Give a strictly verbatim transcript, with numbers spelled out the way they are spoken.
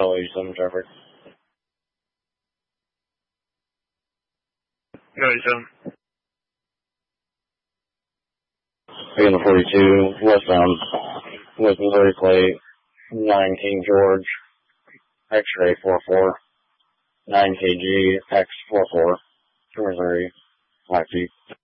L eighty-seven traffic. Go eighty-seven. Again, the forty-two, westbound, West Missouri plate, nine King George, X-ray four four, nine K G, X four four, to Missouri, Black Jeep.